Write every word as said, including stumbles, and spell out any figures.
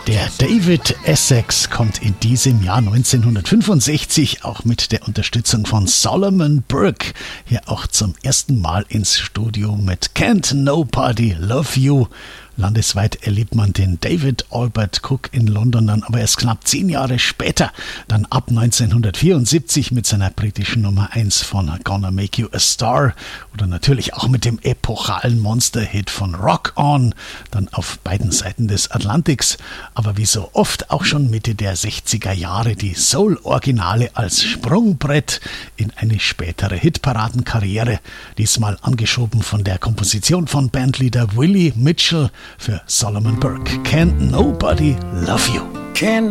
Der David Essex kommt in diesem Jahr neunzehnhundertfünfundsechzig auch mit der Unterstützung von Solomon Burke hier auch zum ersten Mal ins Studio mit Can't Nobody Love You. Landesweit erlebt man den David Albert Cook in London dann aber erst knapp zehn Jahre später, dann ab neunzehnhundertvierundsiebzig mit seiner britischen Nummer eins von Gonna Make You a Star oder natürlich auch mit dem epochalen Monster-Hit von Rock On, dann auf beiden Seiten des Atlantiks, aber wie so oft auch schon Mitte der sechziger Jahre die Soul-Originale als Sprungbrett in eine spätere Hitparadenkarriere, diesmal angeschoben von der Komposition von Bandleader Willie Mitchell für Solomon Burke. Can't Nobody Love You. Can't